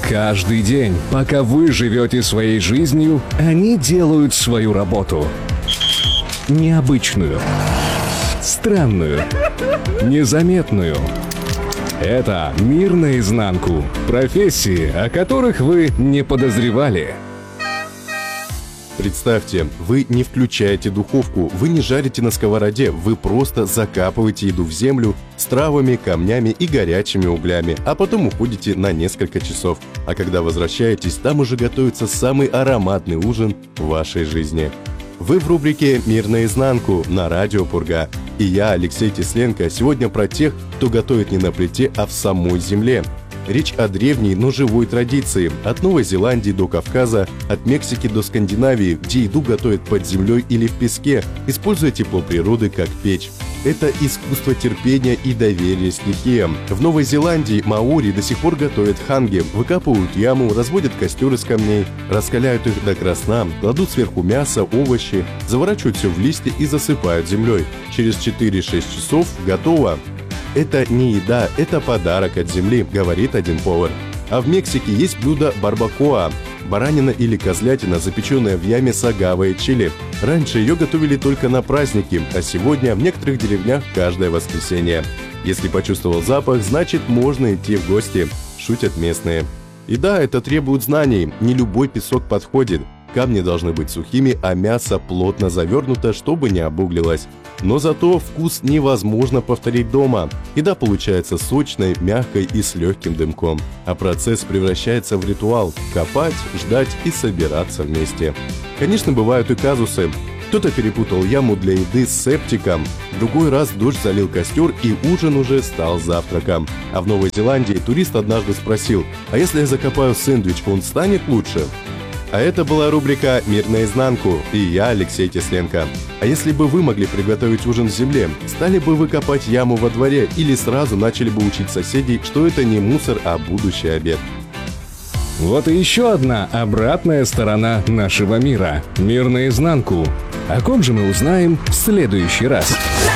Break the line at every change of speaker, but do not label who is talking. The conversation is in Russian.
Каждый день, пока вы живете своей жизнью, они делают свою работу. Необычную, странную, незаметную. Это «Мир наизнанку». Профессии, о которых вы не подозревали.
Представьте, вы не включаете духовку, вы не жарите на сковороде, вы просто закапываете еду в землю с травами, камнями и горячими углями, а потом уходите на несколько часов. А когда возвращаетесь, там уже готовится самый ароматный ужин в вашей жизни. Вы в рубрике «Мир наизнанку» на радио Пурга. И я, Алексей Тесленко, сегодня про тех, кто готовит не на плите, а в самой земле. Речь о древней, но живой традиции. От Новой Зеландии до Кавказа, от Мексики до Скандинавии, где еду готовят под землей или в песке, используя тепло природы как печь. Это искусство терпения и доверия стихиям. В Новой Зеландии маори до сих пор готовят ханги, выкапывают яму, разводят костер из камней, раскаляют их до красна, кладут сверху мясо, овощи, заворачивают все в листья и засыпают землей. Через 4-6 часов готово. Это не еда, это подарок от земли, говорит один повар. А в Мексике есть блюдо барбакоа – баранина или козлятина, запеченная в яме с агавой и чили. Раньше ее готовили только на праздники, а сегодня в некоторых деревнях каждое воскресенье. Если почувствовал запах, значит можно идти в гости, шутят местные. И да, это требует знаний, не любой песок подходит. Камни должны быть сухими, а мясо плотно завернуто, чтобы не обуглилось. Но зато вкус невозможно повторить дома. Еда получается сочной, мягкой и с легким дымком. А процесс превращается в ритуал – копать, ждать и собираться вместе. Конечно, бывают и казусы. Кто-то перепутал яму для еды с септиком, другой раз дождь залил костер и ужин уже стал завтраком. А в Новой Зеландии турист однажды спросил: «А если я закопаю сэндвич, он станет лучше?» А это была рубрика «Мир наизнанку» и я, Алексей Тесленко. А если бы вы могли приготовить ужин в земле, стали бы вы копать яму во дворе или сразу начали бы учить соседей, что это не мусор, а будущий обед?
Вот и еще одна обратная сторона нашего мира. Мир наизнанку. О ком же мы узнаем в следующий раз.